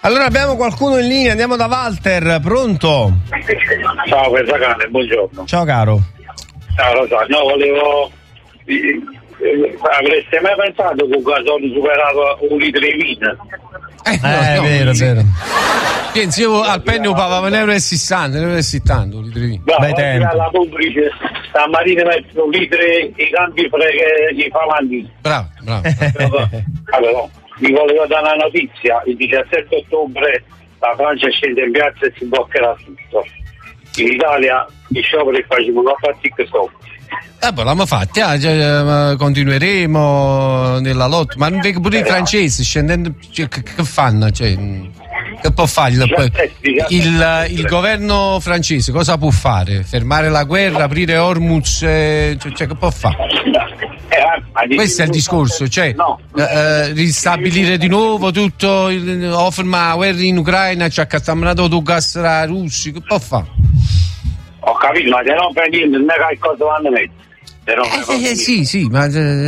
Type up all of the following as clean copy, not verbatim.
Allora abbiamo qualcuno in linea, andiamo da Walter, pronto? Ciao Pesacane, buongiorno. Ciao caro. Ciao Rosario, no, volevo... avreste mai pensato che un gasolio superato un litro di vino? È vero. Pensi, io al penny pagavo €1,60, €1,70 un litro di vino. Bei tempi. La pubblice stamattina mettono un litro e i campi freghe di Falanti. Bravo. Allora, vi volevo dare una notizia: il 17 ottobre la Francia scende in piazza e si bloccherà tutto. In Italia i scioperi facevano a fatica sopra. L'abbiamo fatti, continueremo nella lotta, ma non vedo pure i francesi scendendo, che fanno? Cioè, che può fare il governo francese? Cosa può fare? Fermare la guerra, aprire Hormuz? Cioè, che può fare? Questo è il discorso, cioè ristabilire di nuovo tutto, fermare la guerra in Ucraina, ci accattiamo tutto il gas dai russi, che può fare? Ho capito, ma se non fai niente, non è che cosa vanno a mettere. Sì, ma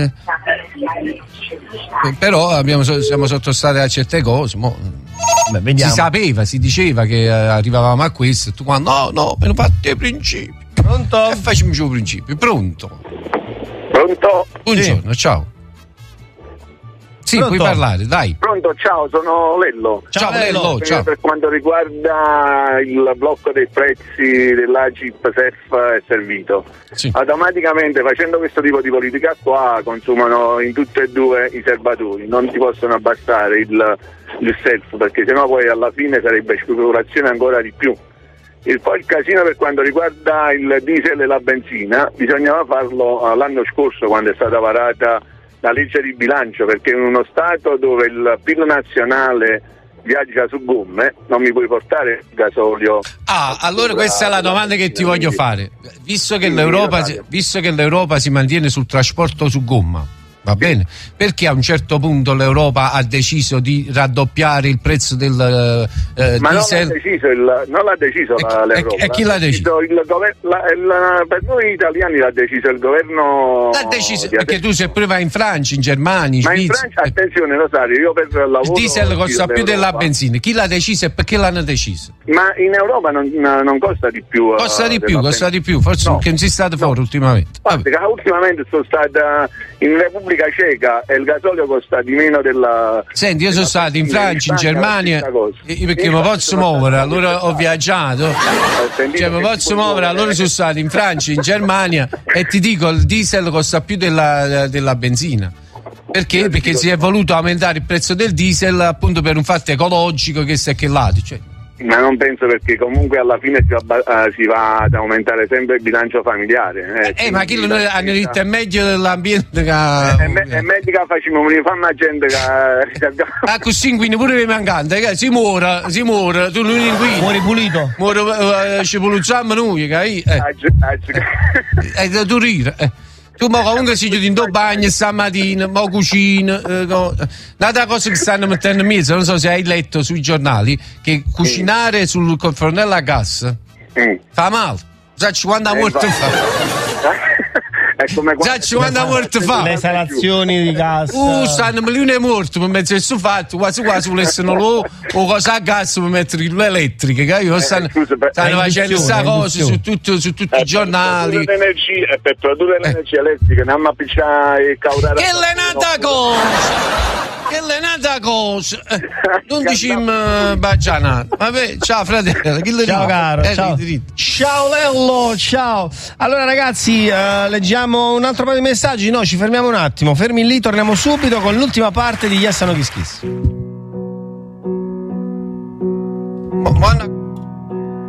però siamo sottostati a certe cose. Si sapeva, si diceva che arrivavamo a questo. Tu quando no, me ne fate i principi. Pronto? E facciamo i principi. Pronto? Buongiorno, ciao. Sì, Pronto? puoi parlare, dai. Pronto, ciao, sono Lello. Ciao Lello, ciao. Per quanto riguarda il blocco dei prezzi dell'Agip SEF è servito. Sì. Automaticamente, facendo questo tipo di politica qua, consumano in tutte e due i serbatoi, non ti possono abbassare il SEF, perché sennò poi alla fine sarebbe speculazione ancora di più. Poi il casino per quanto riguarda il diesel e la benzina bisognava farlo l'anno scorso, quando è stata varata la legge di bilancio, perché in uno stato dove il PIL nazionale viaggia su gomme non mi puoi portare il gasolio. Allora questa è la domanda che ti voglio fare. Visto che l'Europa si mantiene sul trasporto su gomma, va bene? Perché a un certo punto l'Europa ha deciso di raddoppiare il prezzo del ma diesel? Non l'ha deciso l'Europa. E chi l'ha deciso? Per noi italiani l'ha deciso il governo. L'ha deciso perché tu se poi vai in Francia, in Germania, in ma Svizzera. in Francia, attenzione Rosario, io per lavoro. Il diesel costa più della benzina. Chi l'ha deciso e perché l'hanno deciso? Ma in Europa non costa di più. Costa di più, forse no, che non si è stato fuori ultimamente. Guarda, ultimamente sono stata in Repubblica Ceca e il gasolio costa di meno della. Senti, io sono stato in Francia, in Germania, perché mi posso muovere, allora ho viaggiato, cioè mi posso muovere, allora sono stato in Francia, in Germania e ti dico il diesel costa più della benzina. Perché? Perché si è voluto aumentare il prezzo del diesel appunto per un fatto ecologico che si è chellato, cioè. Ma non penso, perché comunque alla fine si va ad aumentare sempre il bilancio familiare. Ma chi hanno detto è meglio dell'ambiente che. È meglio che facciamo una gente che. Ah, così quindi pure mi mancante, si muore, tu non inquini. Muori pulito. Ci pulizziamo noi, tu rire. Tu ma comunque si chiudi in due bagni stamattina, ma cucina, un'altra cosa che stanno mettendo in mezzo, non so se hai letto sui giornali, che cucinare sul fornello a gas fa male. Sai quando ha morto fa? Quando ha morto fa? Le esalazioni di gas. Stanno milioni di morti per mezzo questo fatto, quasi volessero o cosa a gas per mettere le elettriche, che stanno facendo questa cosa su tutti i giornali. Per produrre l'energia elettrica andiamo a picciare il caudare. Che è nata cosa. Non diciamo baciana. Vabbè, ciao fratello. Ciao caro. Ciao Lello, ciao. Allora ragazzi, leggiamo un altro paio di messaggi. No, ci fermiamo un attimo. Fermi lì, torniamo subito con l'ultima parte di Yes No Kiss Kiss.